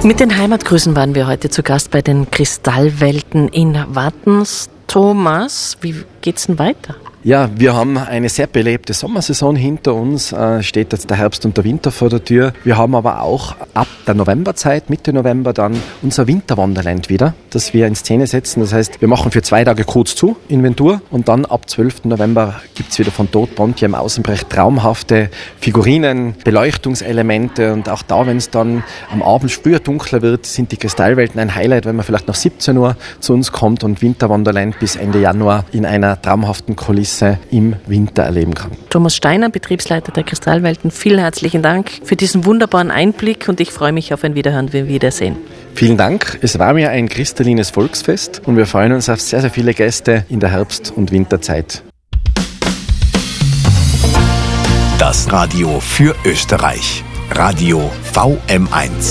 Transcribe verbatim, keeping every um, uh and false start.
Mit den Heimatgrüßen waren wir heute zu Gast bei den Kristallwelten in Wattens. Thomas, wie geht's denn weiter? Ja, wir haben eine sehr belebte Sommersaison hinter uns, äh, steht jetzt der Herbst und der Winter vor der Tür. Wir haben aber auch ab der Novemberzeit, Mitte November dann unser Winterwonderland wieder, das wir in Szene setzen. Das heißt, wir machen für zwei Tage kurz zu, Inventur, und dann ab zwölften November gibt's wieder von Todt Bontier im Außenbrecht traumhafte Figurinen, Beleuchtungselemente, und auch da, wenn es dann am Abend früher dunkler wird, sind die Kristallwelten ein Highlight, wenn man vielleicht nach siebzehn Uhr zu uns kommt und Winterwonderland bis Ende Januar in einer traumhaften Kulisse im Winter erleben kann. Thomas Steiner, Betriebsleiter der Kristallwelten, vielen herzlichen Dank für diesen wunderbaren Einblick und ich freue mich auf ein Wiederhören, wir Wiedersehen. Vielen Dank. Es war mir ein kristallines Volksfest und wir freuen uns auf sehr, sehr viele Gäste in der Herbst- und Winterzeit. Das Radio für Österreich. Radio V M eins.